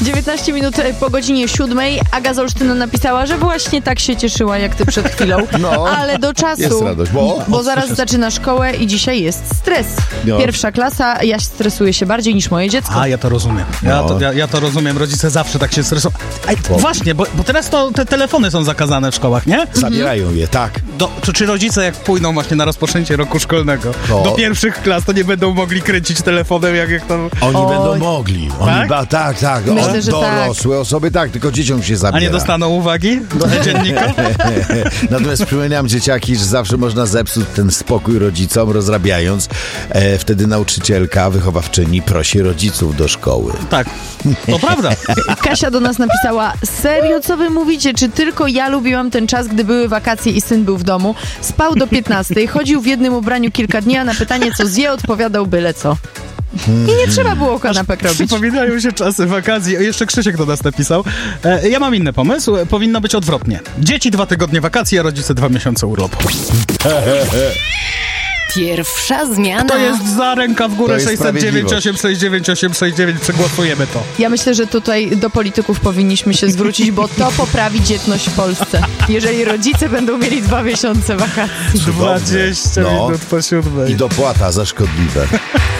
19 minut po godzinie 7. Aga z Olsztynu napisała, że właśnie tak się cieszyła jak ty przed chwilą. No, ale do czasu, jest radość, bo zaraz zaczyna szkołę i dzisiaj jest stres. No. Pierwsza klasa, ja stresuję się bardziej niż moje dziecko. A, ja to rozumiem. Ja to rozumiem. Rodzice zawsze tak się stresują. Właśnie, bo teraz to te telefony są zakazane w szkołach, nie? Zabierają je, tak. Czy rodzice jak pójdą właśnie na rozpoczęcie roku szkolnego No. do pierwszych klas, to nie będą mogli kręcić telefonem, jak to... Oni będą mogli. Tak? Tak. Myślę, że dorosłe osoby tak, tylko dzieciom się zabiera. A nie dostaną uwagi do dziennika? Natomiast przypominam dzieciaki, że zawsze można zepsuć ten spokój rodzicom, rozrabiając. Wtedy nauczycielka, wychowawczyni prosi rodziców do szkoły. Tak, to prawda. Kasia do nas napisała, serio, co wy mówicie? Czy tylko ja lubiłam ten czas, gdy były wakacje i syn był w domu? Spał do 15, chodził w jednym ubraniu kilka dni, a na pytanie, co zje, odpowiadał byle co. I nie trzeba było kanapek robić. Przypominają się czasy wakacji. Jeszcze Krzysiek do nas napisał. Ja mam inny pomysł. Powinno być odwrotnie. Dzieci 2 tygodnie wakacji, a rodzice 2 miesiące urlopu. Pierwsza zmiana. To jest za ręka w górę To jest 609 869 869. Przegłosujemy to. Ja myślę, że tutaj do polityków powinniśmy się zwrócić, bo to poprawi dzietność w Polsce. Jeżeli rodzice będą mieli 2 miesiące wakacji. 20 minut po 7. I dopłata za szkodliwe.